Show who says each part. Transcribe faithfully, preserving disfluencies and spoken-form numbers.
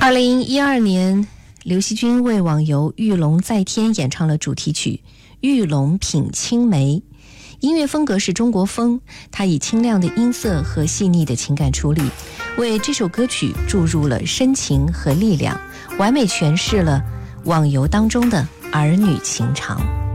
Speaker 1: 二零一二年，刘惜君为网游《玉龙在天》演唱了主题曲《玉龙品青梅》，音乐风格是中国风，他以清亮的音色和细腻的情感处理，为这首歌曲注入了深情和力量，完美诠释了网游当中的儿女情长。